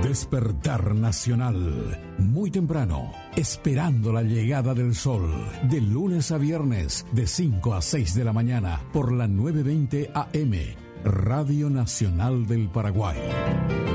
Despertar Nacional. Muy temprano, esperando la llegada del sol. De lunes a viernes, de 5 a 6 de la mañana, por la 920 AM. Radio Nacional del Paraguay.